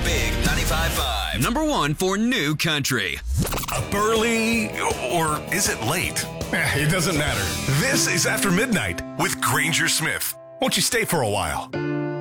Big 95.5. Number one for new country. Up early, or is it late? It doesn't matter. This is After Midnight with Granger Smith. Won't you stay for a while?